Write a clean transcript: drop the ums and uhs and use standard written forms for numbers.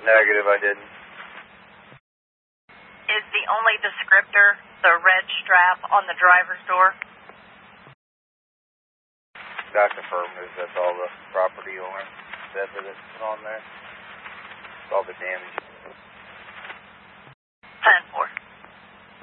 Negative, I didn't. Is the only descriptor the red strap on the driver's door? That's affirmative. That's all the property owner said that it's on there. It's all the damage.